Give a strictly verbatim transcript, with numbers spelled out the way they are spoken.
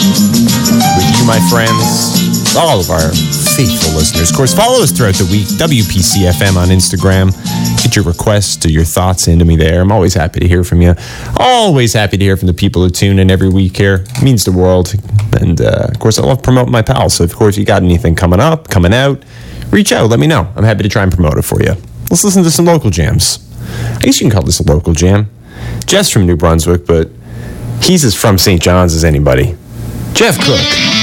with you, my friends, all of our faithful listeners. Of course, follow us throughout the week, W P C F M on Instagram. Get your requests or your thoughts into me there. I'm always happy to hear from you. Always happy to hear from the people who tune in every week here. It means the world. And, uh, of course, I love promoting my pals. So, of course, if you got anything coming up, coming out, reach out. Let me know. I'm happy to try and promote it for you. Let's listen to some local jams. I guess you can call this a local jam. Jeff's from New Brunswick, but he's as from Saint John's as anybody. Jeff Cook.